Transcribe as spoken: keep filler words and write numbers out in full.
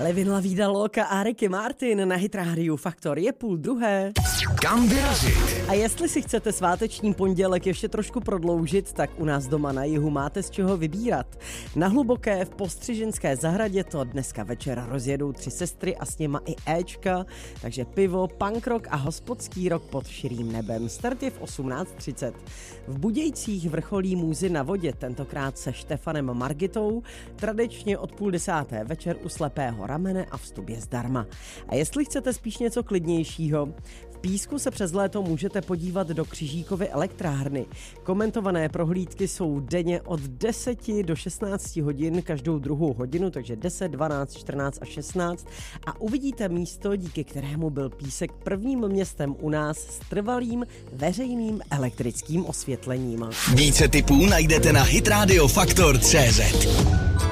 Levin Lavida Loka a Ricky Martin na Hit Radio Faktor je půl druhé. Kam vyrazit? A jestli si chcete sváteční pondělek ještě trošku prodloužit, tak u nás doma na jihu máte z čeho vybírat. Na Hluboké v Postřiženské zahradě to dneska večer rozjedou tři sestry a s nima i Éčka, takže pivo, punk rock a hospodský rock pod širým nebem. Start je v osmnáct třicet. V Budějcích vrcholí Můzy na vodě, tentokrát se Štefanem Margitou, tradičně od půl desáté večer u Slepého ramene a vstup je zdarma. A jestli chcete spíš něco klidnějšího, v Písku se přes léto můžete podívat do Křižíkovy elektrárny. Komentované prohlídky jsou denně od deseti do šestnácti hodin každou druhou hodinu, takže deset, dvanáct, čtrnáct a šestnáct a uvidíte místo, díky kterému byl Písek prvním městem u nás s trvalým veřejným elektrickým osvětlením. Více tipů najdete na hitradio faktor tečka cé zet.